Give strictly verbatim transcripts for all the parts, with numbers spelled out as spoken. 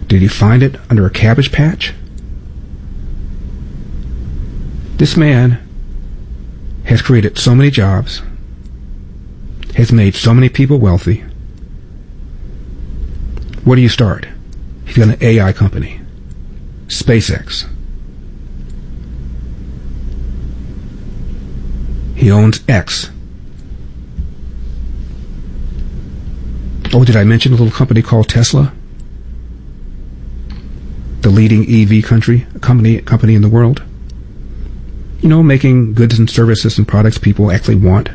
Did he find it under a cabbage patch? This man has created so many jobs, has made so many people wealthy. Where do you start? He's got an A I company, SpaceX. He owns X. Oh, did I mention a little company called Tesla? The leading E V country, company, company in the world. You know, making goods and services and products people actually want.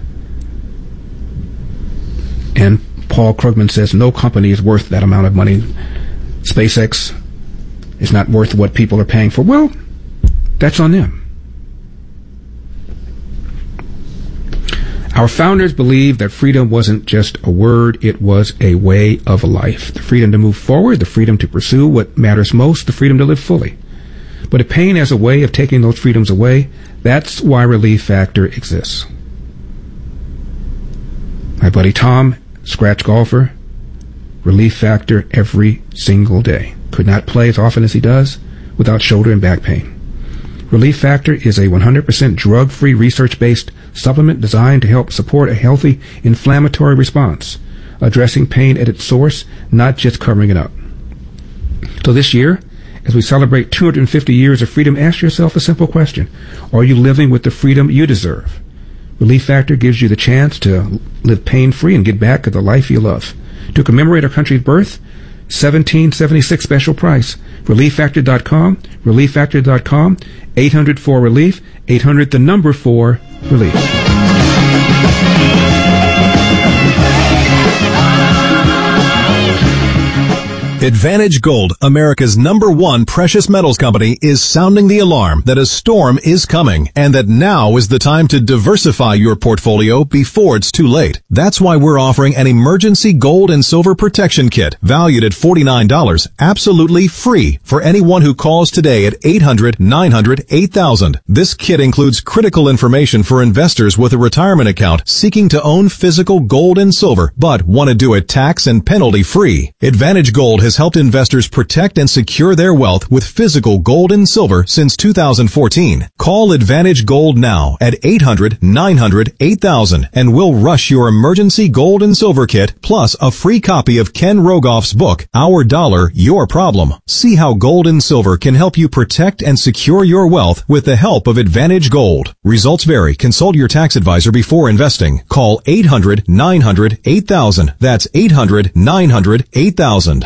And Paul Krugman says no company is worth that amount of money. SpaceX is not worth what people are paying for. Well, that's on them. Our founders believed that freedom wasn't just a word, it was a way of life. The freedom to move forward, the freedom to pursue what matters most, the freedom to live fully. But if pain has a way of taking those freedoms away, that's why Relief Factor exists. My buddy Tom, scratch golfer, Relief Factor every single day. Could not play as often as he does without shoulder and back pain. Relief Factor is a one hundred percent drug-free, research-based supplement designed to help support a healthy inflammatory response, addressing pain at its source, not just covering it up. So this year, as we celebrate two hundred fifty years of freedom, ask yourself a simple question. Are you living with the freedom you deserve? Relief Factor gives you the chance to live pain-free and get back to the life you love. To commemorate our country's birth, seventeen seventy-six special price. relief factor dot com, relief factor dot com, eight hundred four relief, eight hundred the number four relief. Advantage Gold, America's number one precious metals company, is sounding the alarm that a storm is coming and that now is the time to diversify your portfolio before it's too late. That's why we're offering an emergency gold and silver protection kit valued at forty-nine dollars, absolutely free for anyone who calls today at eight hundred nine hundred eight thousand. This kit includes critical information for investors with a retirement account seeking to own physical gold and silver but want to do it tax and penalty free. Advantage Gold has helped investors protect and secure their wealth with physical gold and silver since two thousand fourteen. Call Advantage Gold now at eight hundred nine hundred eight thousand and we'll rush your emergency gold and silver kit plus a free copy of Ken Rogoff's book, Our Dollar, Your Problem. See how gold and silver can help you protect and secure your wealth with the help of Advantage Gold. Results vary. Consult your tax advisor before investing. Call eight hundred nine hundred eight thousand. That's eight hundred nine hundred eight thousand.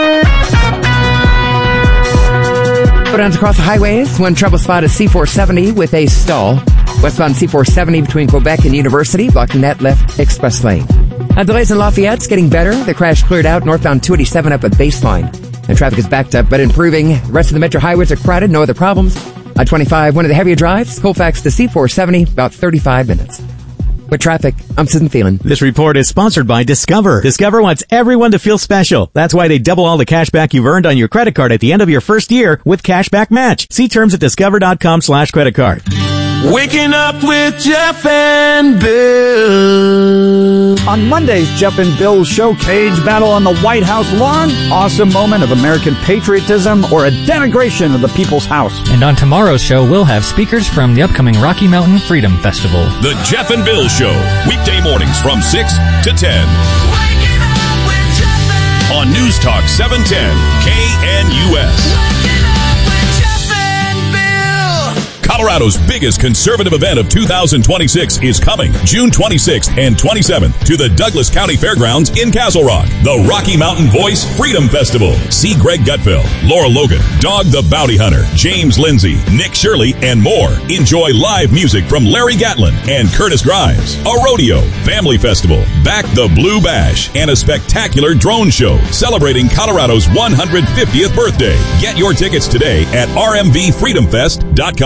Slowdowns across the highways. One trouble spot is C four seventy with a stall. Westbound C four seventy between Quebec and University, blocking that left express lane. Uh, delays in Lafayette's getting better. The crash cleared out northbound two eighty-seven up at Baseline. And traffic is backed up, but improving. The rest of the metro highways are crowded. No other problems. I twenty-five, one of the heavier drives. Colfax to C four seventy, about thirty-five minutes. With traffic, I'm Susan Phelan. This report is sponsored by Discover. Discover wants everyone to feel special. That's why they double all the cash back you've earned on your credit card at the end of your first year with Cashback Match. See terms at discover.com slash credit card. Waking up with Jeff and Bill. On Monday's Jeff and Bill show, cage battle on the White House lawn, awesome moment of American patriotism, or a denigration of the People's House. And on tomorrow's show, we'll have speakers from the upcoming Rocky Mountain Freedom Festival. The Jeff and Bill Show, weekday mornings from six to ten. Waking up with Jeff and On News Talk seven ten, K N U S. Waking up with Jeff and Bill. Colorado's biggest conservative event of two thousand twenty-six is coming June twenty-sixth and twenty-seventh to the Douglas County Fairgrounds in Castle Rock. The Rocky Mountain Voice Freedom Festival. See Greg Gutfeld, Laura Logan, Dog the Bounty Hunter, James Lindsay, Nick Shirley, and more. Enjoy live music from Larry Gatlin and Curtis Grimes, a rodeo, family festival, Back the Blue Bash, and a spectacular drone show celebrating Colorado's one hundred fiftieth birthday. Get your tickets today at r m v freedom fest dot com.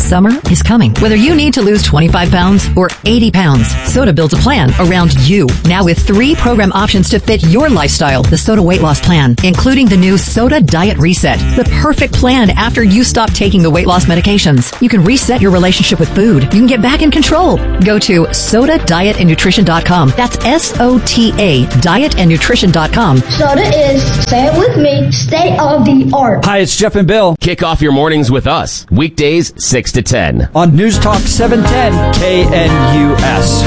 Summer is coming. Whether you need to lose twenty-five pounds or eighty pounds, Soda builds a plan around you. Now with three program options to fit your lifestyle. The Soda Weight Loss Plan, including the new Soda Diet Reset. The perfect plan after you stop taking the weight loss medications. You can reset your relationship with food. You can get back in control. Go to soda diet and nutrition dot com. That's S O T A, diet and nutrition dot com. Soda is, say it with me, state of the art. Hi, it's Jeff and Bill. Kick off your mornings with us. Weekdays, six to ten. On News Talk seven ten K N U S.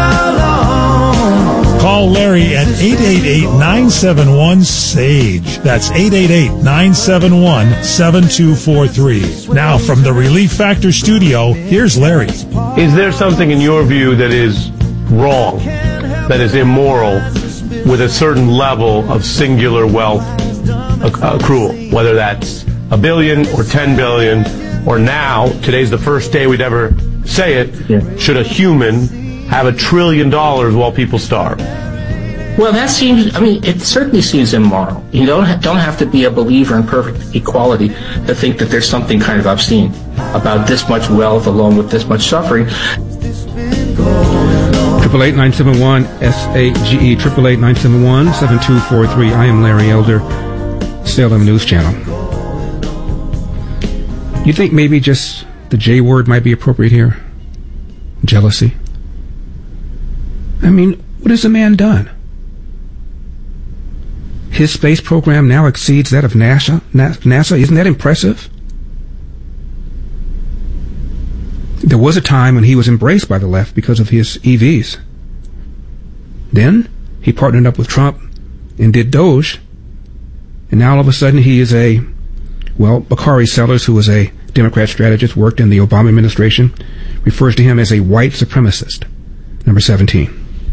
Call Larry at eight eight eight, nine seven one, S A G E. That's eight eight eight, nine seven one, seven two four three. Now from the Relief Factor studio, here's Larry. Is there something in your view that is wrong, that is immoral, with a certain level of singular wealth accrual, whether that's a billion or ten billion, or now, today's the first day we'd ever say it, yeah. Should a human have a trillion dollars while people starve? Well, that seems, I mean, it certainly seems immoral. You don't ha- don't have to be a believer in perfect equality to think that there's something kind of obscene about this much wealth along with this much suffering. Triple eight nine seven one S A G E, triple eight nine seven one seven two four three. I am Larry Elder, Salem News Channel. You think maybe just the J word might be appropriate here? Jealousy. I mean, what has the man done? His space program now exceeds that of NASA. NASA, isn't that impressive? There was a time when he was embraced by the left because of his E Vs. Then he partnered up with Trump and did Doge. And now all of a sudden he is a, well, Bakari Sellers, who was a Democrat strategist, worked in the Obama administration, refers to him as a white supremacist. Number seventeen.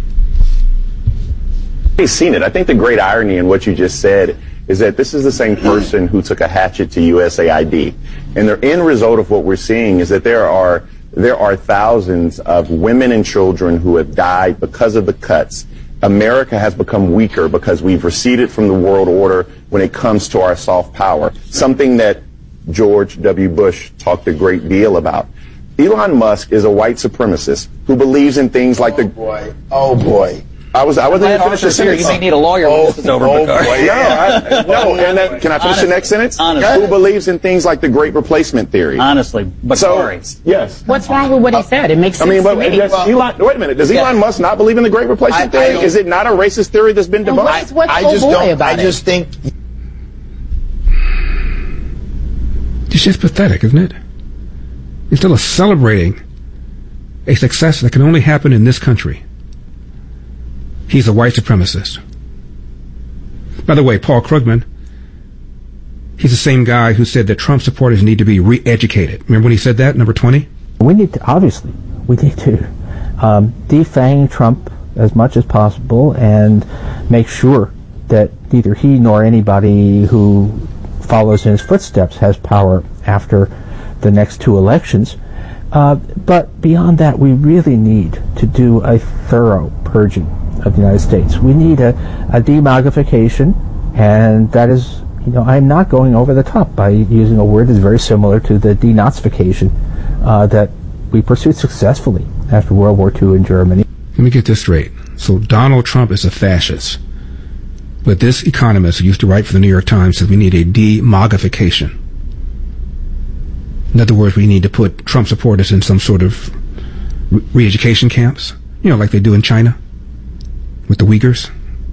He's seen it. I think the great irony in what you just said is that this is the same person who took a hatchet to U S A I D. And the end result of what we're seeing is that there are there are thousands of women and children who have died because of the cuts. America has become weaker because we've receded from the world order when it comes to our soft power, something that George W. Bush talked a great deal about. Elon Musk is a white supremacist who believes in things like oh the... boy. Oh, boy. I was I wasn't finished the sentence. You may need a lawyer when oh, this is over, oh, Bakari. boy. No, I, no. And then, can I finish honestly, the next sentence? Honestly. Who believes in things like the Great Replacement Theory? Honestly, Bakari. So, yes. What's wrong with what he said? It makes sense I mean, but to me. yes, Elon, wait a minute. Does Elon yeah. Musk not believe in the Great Replacement I, I Theory? Is it not a racist theory that's been debunked? What's, what's I so just boy don't. about I just it? think It's just pathetic, isn't it? Instead of celebrating a success that can only happen in this country, he's a white supremacist. By the way, Paul Krugman, he's the same guy who said that Trump supporters need to be re-educated. Remember when he said that, number twenty? We need to, obviously, we need to um, defang Trump as much as possible and make sure that neither he nor anybody who follows in his footsteps has power after the next two elections. Uh, but beyond that, we really need to do a thorough purging of the United States. We need a, a demogification, and that is, you know, I'm not going over the top by using a word that's very similar to the denazification uh, that we pursued successfully after World War Two in Germany. Let me get this straight. So Donald Trump is a fascist, but this economist who used to write for the New York Times said we need a demogification. In other words, we need to put Trump supporters in some sort of re-education camps, you know, like they do in China with the Uyghurs.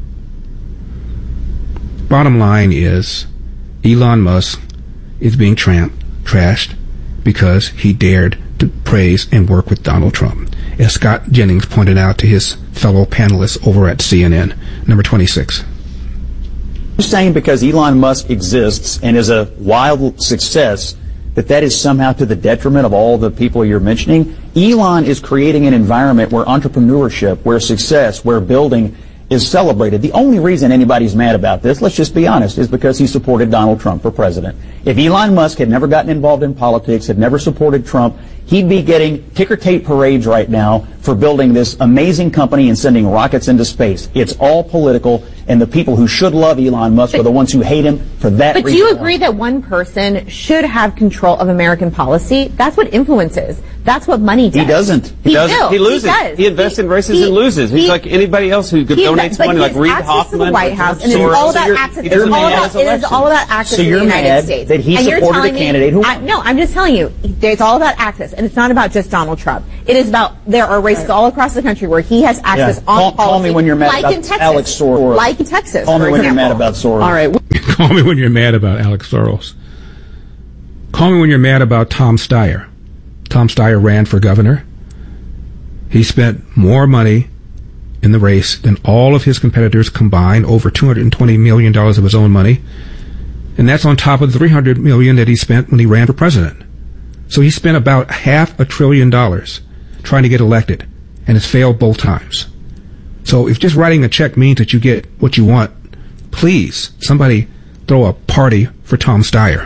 Bottom line is, Elon Musk is being tramp, trashed because he dared to praise and work with Donald Trump, as Scott Jennings pointed out to his fellow panelists over at C N N. Number twenty-six. I'm saying because Elon Musk exists and is a wild success, that that is somehow to the detriment of all the people you're mentioning. Elon is creating an environment where entrepreneurship, where success, where building is celebrated. The only reason anybody's mad about this, let's just be honest, is because he supported Donald Trump for president. If Elon Musk had never gotten involved in politics, had never supported Trump, he'd be getting ticker tape parades right now for building this amazing company and sending rockets into space. It's all political, and the people who should love Elon Musk but, are the ones who hate him for that but reason. But do you agree that one person should have control of American policy? That's what influence is. That's what money does. He doesn't. He, he doesn't. Will. He loses. He, does. He invests he, in races he, and loses. He's he, like anybody else who donates money, like Reid Hoffman. To the White House, and it's Soros. all about So access. He It's all about, it is all about access so in you're the United mad States. That he and supported a candidate me, who. I, no, I'm just telling you, it's all about access, and it's not about just Donald Trump. It is about there are races all across the country where he has access yeah. on call, policy. Call me when you're mad like about in Texas, Alex Soros. Like in Texas. Call me when example. you're mad about Soros. All right. Call me when you're mad about Alex Soros. Call me when you're mad about Tom Steyer. Tom Steyer ran for governor. He spent more money in the race than all of his competitors combined, over two hundred twenty million dollars of his own money. And that's on top of the three hundred million dollars that he spent when he ran for president. So he spent about half a trillion dollars trying to get elected, and has failed both times. So if just writing a check means that you get what you want, please, somebody throw a party for Tom Steyer.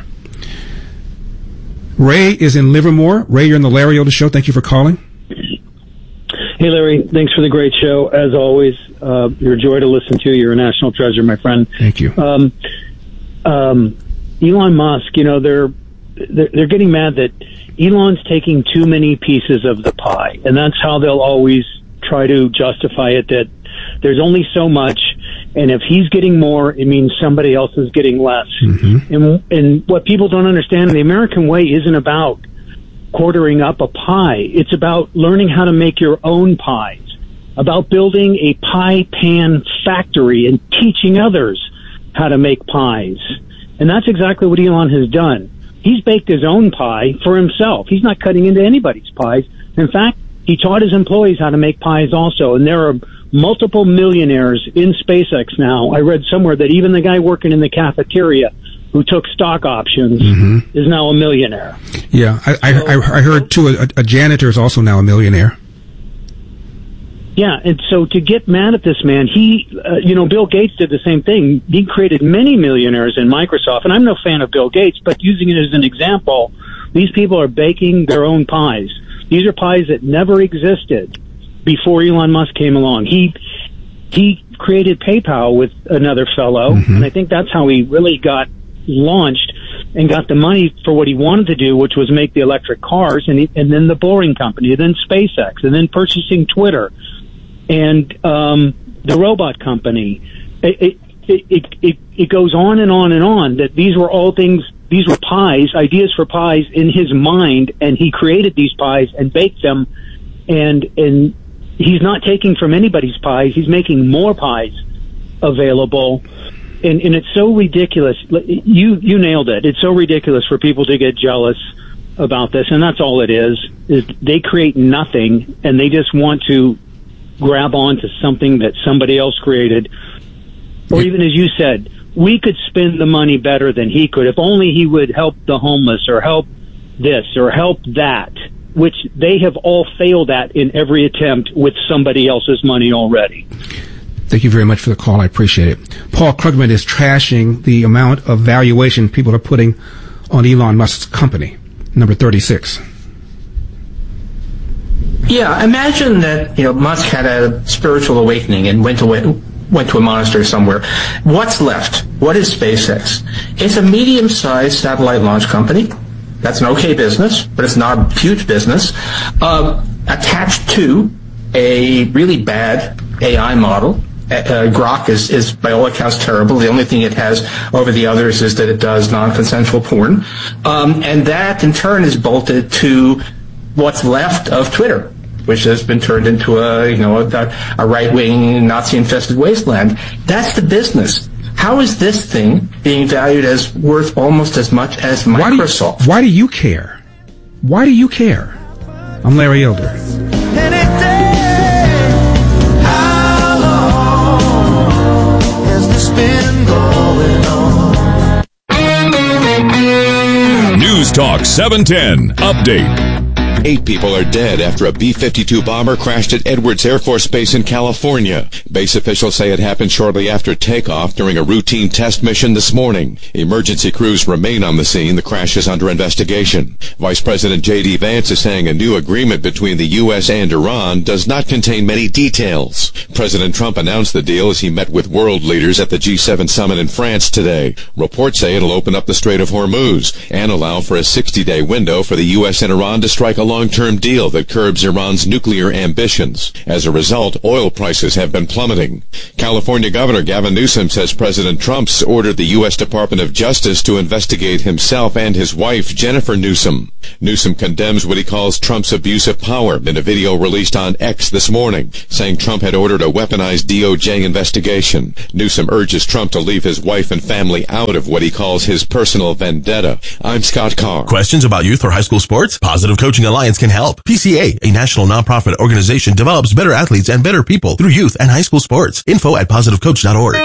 Ray is in Livermore. Ray, you're in the Larry Elder Show. Thank you for calling. Hey, Larry. Thanks for the great show. As always, uh, you're a joy to listen to. You're a national treasure, my friend. Thank you. Um, um, Elon Musk, you know, they're, they're they're getting mad that Elon's taking too many pieces of the pie, and that's how they'll always try to justify it, that there's only so much, and if he's getting more, it means somebody else is getting less. Mm-hmm. And and what people don't understand, the American way isn't about quartering up a pie. It's about learning how to make your own pies, about building a pie pan factory and teaching others how to make pies. And that's exactly what Elon has done. He's baked his own pie for himself. He's not cutting into anybody's pies. In fact, he taught his employees how to make pies also. And there are multiple millionaires in SpaceX now. I read somewhere that even the guy working in the cafeteria who took stock options mm-hmm. is now a millionaire. Yeah, I, I, I, I heard, too, a, a janitor is also now a millionaire. Yeah, and so to get mad at this man, he, uh, you know, Bill Gates did the same thing. He created many millionaires in Microsoft, and I'm no fan of Bill Gates, but using it as an example, these people are baking their own pies. These are pies that never existed before Elon Musk came along. He he created PayPal with another fellow, mm-hmm. and I think that's how he really got launched and got the money for what he wanted to do, which was make the electric cars, and he, and then the Boring Company, and then SpaceX, and then purchasing Twitter, and um, the robot company. It, it, it, it, it goes on and on and on, that these were all things, these were pies, ideas for pies in his mind, and he created these pies and baked them, and and he's not taking from anybody's pies, he's making more pies available. And, and it's so ridiculous. You you nailed it. It's so ridiculous for people to get jealous about this, and that's all it is. Is they create nothing, and they just want to grab onto something that somebody else created. Or even as you said, we could spend the money better than he could. If only he would help the homeless, or help this, or help that, which they have all failed at in every attempt with somebody else's money already. Thank you very much for the call. I appreciate it. Paul Krugman is trashing the amount of valuation people are putting on Elon Musk's company, number thirty-six. Yeah, imagine that, you know, Musk had a spiritual awakening and went away, went to a monastery somewhere. What's left? What is SpaceX? It's a medium-sized satellite launch company. That's an okay business, but it's not a huge business. Uh, attached to a really bad A I model. Uh, Grok is, is, by all accounts, terrible. The only thing it has over the others is that it does non-consensual porn. Um, and that, in turn, is bolted to what's left of Twitter, which has been turned into a, you know, a, a right-wing, Nazi-infested wasteland. That's the business. How is this thing being valued as worth almost as much as Microsoft? Why do you, why do you care? Why do you care? I'm Larry Elder. News Talk seven ten. Update. Eight people are dead after a B fifty-two bomber crashed at Edwards Air Force Base in California. Base officials say it happened shortly after takeoff during a routine test mission this morning. Emergency crews remain on the scene. The crash is under investigation. Vice President J D. Vance is saying a new agreement between the U S and Iran does not contain many details. President Trump announced the deal as he met with world leaders at the G seven summit in France today. Reports say it'll open up the Strait of Hormuz and allow for a sixty-day window for the U S and Iran to strike a long-term deal that curbs Iran's nuclear ambitions. As a result, oil prices have been plummeting. California Governor Gavin Newsom says President Trump's ordered the U S Department of Justice to investigate himself and his wife, Jennifer Newsom. Newsom condemns what he calls Trump's abuse of power in a video released on X this morning, saying Trump had ordered a weaponized D O J investigation. Newsom urges Trump to leave his wife and family out of what he calls his personal vendetta. I'm Scott Carr. Questions about youth or high school sports? Positive Coaching Alliance can help. P C A, a national nonprofit organization, develops better athletes and better people through youth and high school sports. Info at positive coach dot org.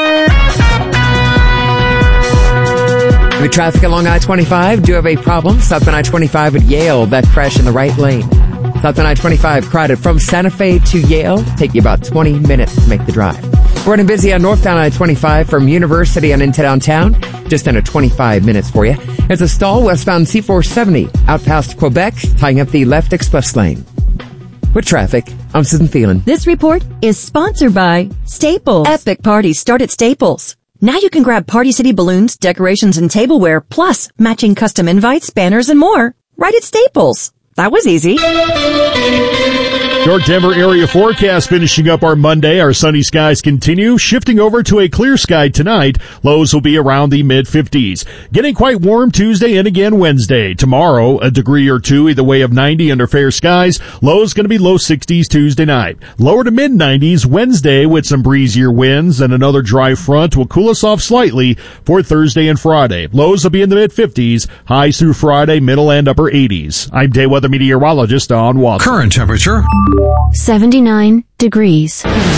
With traffic along I twenty-five, do have a problem. Southbound I twenty-five at Yale, that crash in the right lane. Southbound I twenty-five crowded from Santa Fe to Yale. Take you about twenty minutes to make the drive. We're running busy on northbound I twenty-five from University and into downtown. Just under twenty-five minutes for you. It's a stall westbound C four seventy out past Quebec, tying up the left express lane. With traffic, I'm Susan Thielen. This report is sponsored by Staples. Epic parties start at Staples. Now you can grab Party City balloons, decorations, and tableware, plus matching custom invites, banners, and more right at Staples. That was easy. Your Denver area forecast finishing up our Monday. Our sunny skies continue, shifting over to a clear sky tonight. Lows will be around the mid fifties. Getting quite warm Tuesday and again Wednesday. Tomorrow, a degree or two either way of ninety under fair skies. Lows going to be low sixties Tuesday night. Lower to mid nineties Wednesday with some breezier winds, and another dry front will cool us off slightly for Thursday and Friday. Lows will be in the mid fifties. Highs through Friday, middle and upper eighties. I'm day weather meteorologist Don Watson. Current temperature seventy-nine degrees.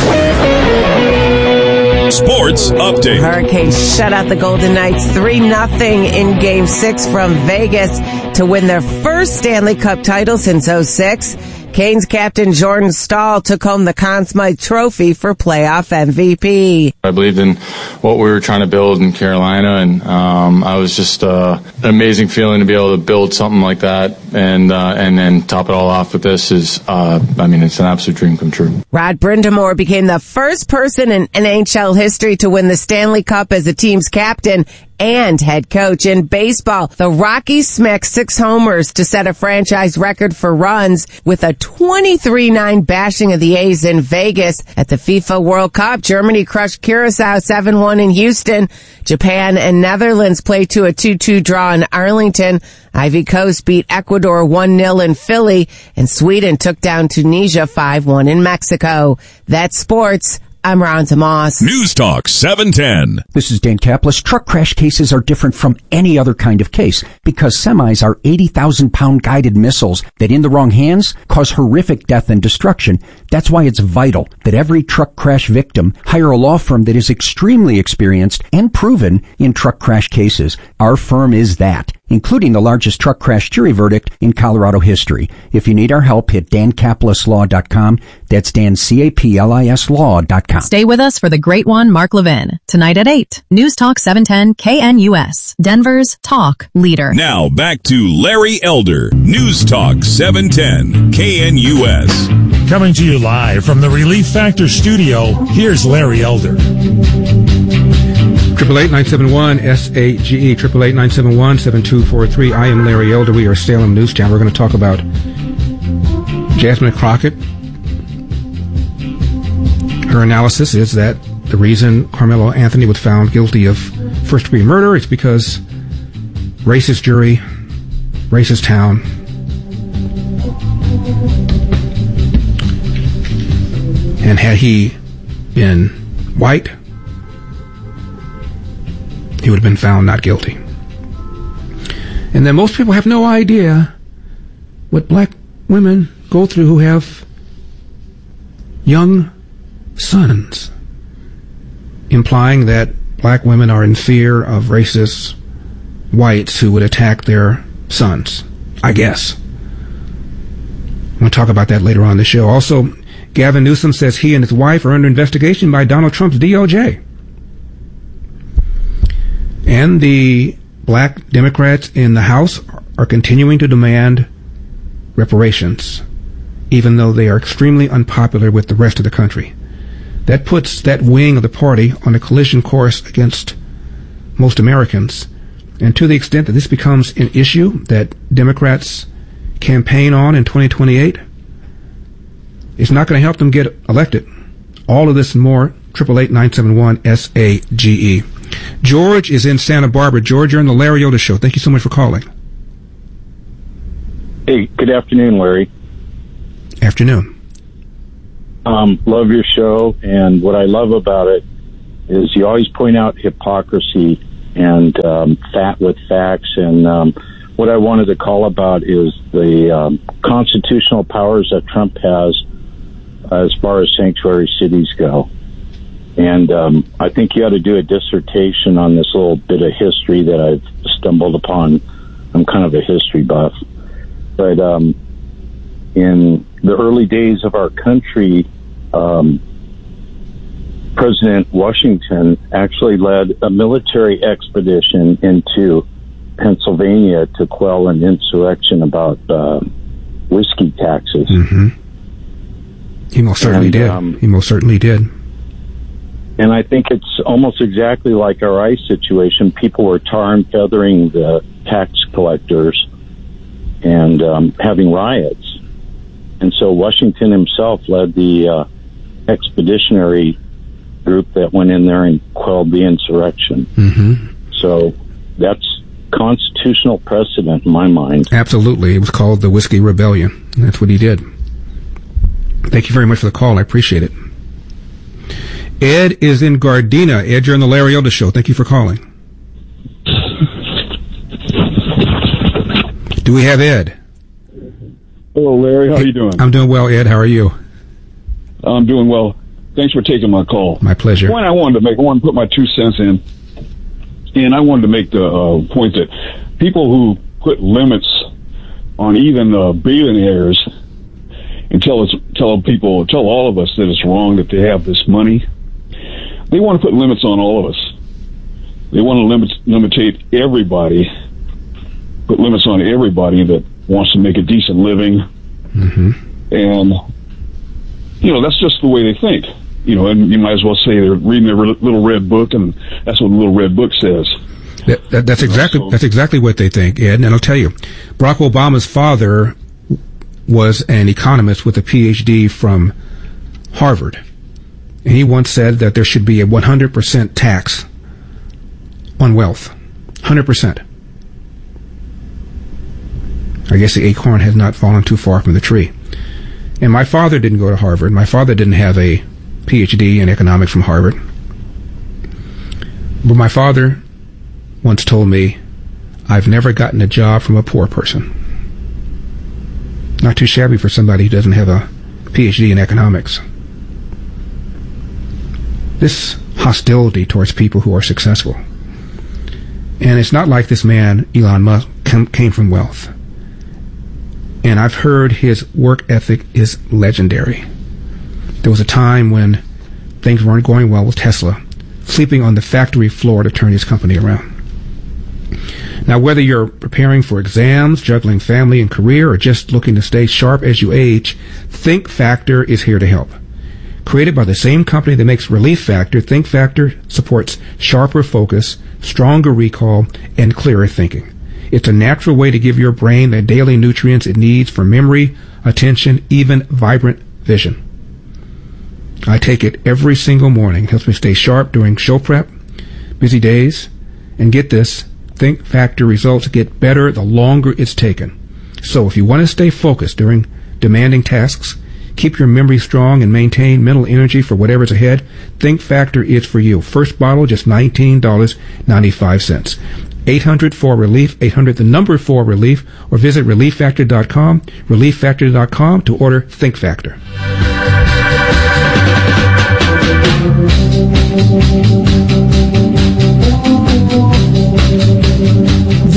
Sports update. Hurricanes shut out the Golden Knights three nothing in Game six from Vegas to win their first Stanley Cup title since oh six. Canes captain Jordan Staal took home the Conn Smythe Trophy for playoff M V P. I believed in what we were trying to build in Carolina, and um, I was just uh, an amazing feeling to be able to build something like that, and uh, and then top it all off with this is, uh, I mean, it's an absolute dream come true. Rod Brind'Amour became the first person in N H L history to win the Stanley Cup as a team's captain and head coach. In baseball, the Rockies smacked six homers to set a franchise record for runs with a twenty-three nine bashing of the A's in Vegas. At the FIFA World Cup, Germany crushed Curacao seven one in Houston. Japan and Netherlands played to a two two draw in Arlington. Ivory Coast beat Ecuador one nil in Philly, and Sweden took down Tunisia five one in Mexico. That's sports. I'm Ron Tomas. News Talk seven ten. This is Dan Kaplis. Truck crash cases are different from any other kind of case because semis are eighty thousand pound guided missiles that in the wrong hands cause horrific death and destruction. That's why it's vital that every truck crash victim hire a law firm that is extremely experienced and proven in truck crash cases. Our firm is that, including the largest truck crash jury verdict in Colorado history. If you need our help, hit dan caplis law dot com. That's Dan, C A P L I S law dot com. Stay with us for the great one, Mark Levin, tonight at eight. News Talk seven ten K N U S, Denver's talk leader. Now back to Larry Elder. News Talk seven ten K N U S. Coming to you live from the Relief Factor studio, here's Larry Elder. Triple eight nine seven one S A G E. Triple eight nine seven one seven two four three. I am Larry Elder. We are Salem News Channel. We're going to talk about Jasmine Crockett. Her analysis is that the reason Carmelo Anthony was found guilty of first-degree murder is because racist jury, racist town. And had he been white, he would have been found not guilty. And then most people have no idea what black women go through who have young sons, implying that black women are in fear of racist whites who would attack their sons, I guess. We'll talk about that later on in the show. Also, Gavin Newsom says he and his wife are under investigation by Donald Trump's D O J. And the black Democrats in the House are continuing to demand reparations, even though they are extremely unpopular with the rest of the country. That puts that wing of the party on a collision course against most Americans. And to the extent that this becomes an issue that Democrats campaign on in twenty twenty-eight, it's not going to help them get elected. All of this and more, eight eight eight, nine seven one, S A G E. George is in Santa Barbara. George, you're on the Larry Elder Show. Thank you so much for calling. Hey, good afternoon, Larry. Afternoon. Um, love your show, and what I love about it is you always point out hypocrisy and um, fat with facts. And um, what I wanted to call about is the um, constitutional powers that Trump has uh, as far as sanctuary cities go. And um, I think you ought to do a dissertation on this little bit of history that I've stumbled upon. I'm kind of a history buff. But um, in the early days of our country, um, President Washington actually led a military expedition into Pennsylvania to quell an insurrection about uh, whiskey taxes. Mm-hmm. He most certainly and, did. Um, he most certainly did. And I think it's almost exactly like our ICE situation. People were tar and feathering the tax collectors and um, having riots. And so Washington himself led the uh, expeditionary group that went in there and quelled the insurrection. Mm-hmm. So that's constitutional precedent in my mind. Absolutely. It was called the Whiskey Rebellion. That's what he did. Thank you very much for the call. I appreciate it. Ed is in Gardena. Ed, you're on the Larry Elder Show. Thank you for calling. Do we have Ed? Hello, Larry. How are you doing? I'm doing well, Ed. How are you? I'm doing well. Thanks for taking my call. My pleasure. The point I wanted to make, I wanted to put my two cents in, and I wanted to make the uh, point that people who put limits on even uh, billionaires and tell us, tell people, tell all of us that it's wrong that they have this money, they want to put limits on all of us. They want to limit, limitate everybody, put limits on everybody that wants to make a decent living. Mm-hmm. And, you know, that's just the way they think. You know, and you might as well say they're reading their little red book, and that's what the little red book says. That, that, that's exactly so, that's exactly what they think, Ed. And I'll tell you, Barack Obama's father was an economist with a P H D from Harvard. And he once said that there should be a one hundred percent tax on wealth. one hundred percent. I guess the acorn has not fallen too far from the tree. And my father didn't go to Harvard. My father didn't have a P H D in economics from Harvard. But my father once told me, I've never gotten a job from a poor person. Not too shabby for somebody who doesn't have a P H D in economics. This hostility towards people who are successful. And it's not like this man, Elon Musk, came from wealth. And I've heard his work ethic is legendary. There was a time when things weren't going well with Tesla, sleeping on the factory floor to turn his company around. Now, whether you're preparing for exams, juggling family and career, or just looking to stay sharp as you age, Think Factor is here to help. Created by the same company that makes Relief Factor, Think Factor supports sharper focus, stronger recall, and clearer thinking. It's a natural way to give your brain the daily nutrients it needs for memory, attention, even vibrant vision. I take it every single morning. It helps me stay sharp during show prep, busy days, and get this, Think Factor results get better the longer it's taken. So if you want to stay focused during demanding tasks, keep your memory strong, and maintain mental energy for whatever's ahead, Think Factor is for you. First bottle, just nineteen dollars and ninety-five cents. eight hundred four relief, eight hundred the number four relief, or visit relief factor dot com, relief factor dot com to order Think Factor.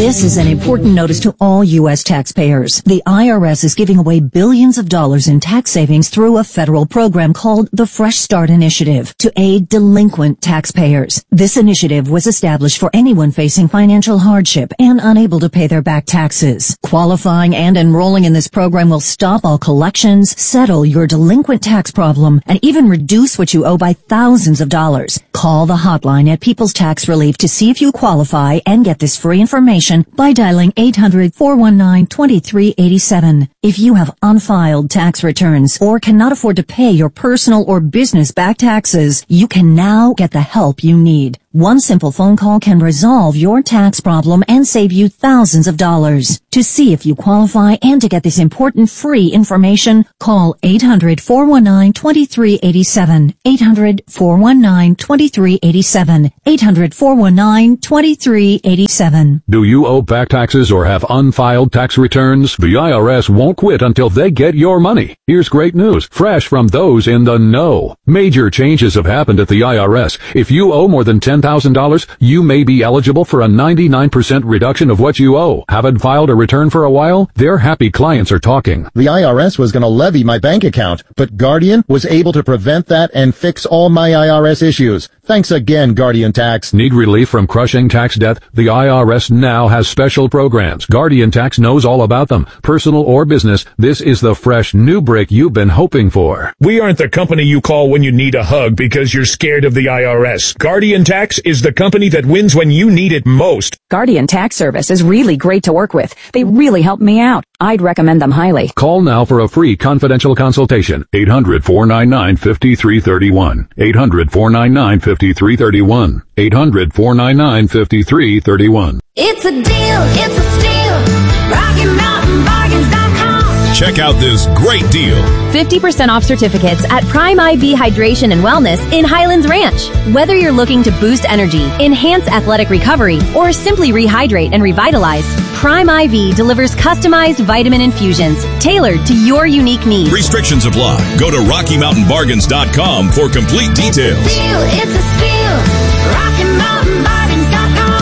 This is an important notice to all U S taxpayers. The I R S is giving away billions of dollars in tax savings through a federal program called the Fresh Start Initiative to aid delinquent taxpayers. This initiative was established for anyone facing financial hardship and unable to pay their back taxes. Qualifying and enrolling in this program will stop all collections, settle your delinquent tax problem, and even reduce what you owe by thousands of dollars. Call the hotline at People's Tax Relief to see if you qualify and get this free information by dialing eight hundred, four one nine, two three eight seven. If you have unfiled tax returns or cannot afford to pay your personal or business back taxes, you can now get the help you need. One simple phone call can resolve your tax problem and save you thousands of dollars. To see if you qualify and to get this important free information, call eight hundred, four one nine, two three eight seven. eight hundred, four one nine, two three eight seven. eight hundred, four one nine, two three eight seven. Do you owe back taxes or have unfiled tax returns? The I R S won't quit until they get your money. Here's great news, fresh from those in the know. Major changes have happened at the I R S. If you owe more than ten thousand dollars, you may be eligible for a ninety-nine percent reduction of what you owe. Haven't filed a return for a while? Their happy clients are talking. The I R S was going to levy my bank account, but Guardian was able to prevent that and fix all my I R S issues. Thanks again, Guardian Tax. Need relief from crushing tax debt? The I R S now has special programs. Guardian Tax knows all about them. Personal or business, this is the fresh new break you've been hoping for. We aren't the company you call when you need a hug because you're scared of the I R S. Guardian Tax is the company that wins when you need it most. Guardian Tax Service is really great to work with. They really helped me out. I'd recommend them highly. Call now for a free confidential consultation. eight hundred, four nine nine, five three three one. eight hundred, four nine nine, five three three one. eight hundred, four nine nine, five three three one. It's a deal, it's a steal. Rocky Mountain Bargains dot com. Check out this great deal. fifty percent off certificates at Prime I V Hydration and Wellness in Highlands Ranch. Whether you're looking to boost energy, enhance athletic recovery, or simply rehydrate and revitalize, Prime I V delivers customized vitamin infusions tailored to your unique needs. Restrictions apply. Go to Rocky Mountain Bargains dot com for complete details. It's a steal, it's a steal. Rocky Mountain Bargains dot com.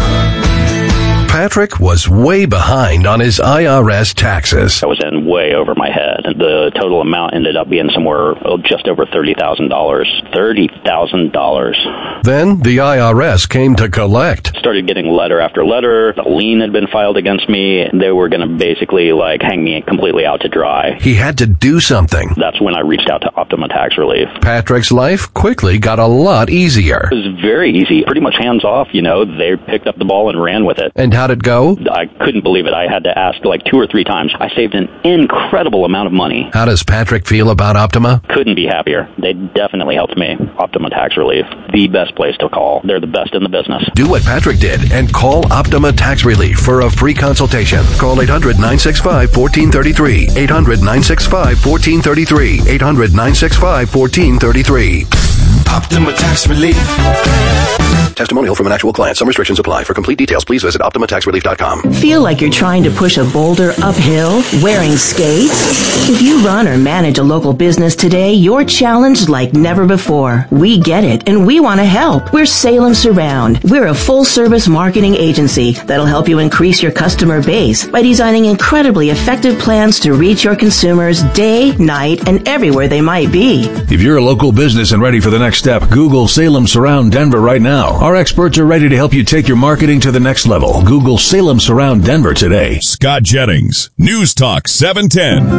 Patrick was way behind on his I R S taxes. I was in way over my head. The total amount ended up being somewhere oh, just over thirty thousand dollars. thirty thousand dollars. Then the I R S came to collect. Started getting letter after letter. A lien had been filed against me. They were going to basically like hang me completely out to dry. He had to do something. That's when I reached out to Optima Tax Relief. Patrick's life quickly got a lot easier. It was very easy. Pretty much hands off, you know. They picked up the ball and ran with it. And how'd it go? I couldn't believe it. I had to ask like two or three times. I saved an incredible amount of money. How does Patrick feel about Optima? Couldn't be happier. They definitely helped me. Optima Tax Relief, the best place to call. They're the best in the business. Do what Patrick did and call Optima Tax Relief for a free consultation. Call eight hundred, nine six five, one four three three. eight hundred, nine six five, one four three three. eight hundred, nine six five, one four three three. Optima Tax Relief. Testimonial from an actual client. Some restrictions apply. For complete details, please visit Optima Tax Relief dot com. Feel like you're trying to push a boulder uphill wearing skates? If you run or manage a local business today, you're challenged like never before. We get it, and we want to help. We're Salem Surround. We're a full-service marketing agency that'll help you increase your customer base by designing incredibly effective plans to reach your consumers day, night, and everywhere they might be. If you're a local business and ready for the next step, Google Salem Surround Denver right now. Our experts are ready to help you take your marketing to the next level. Google Salem Surround Denver today. Scott Jennings, News Talk seven ten.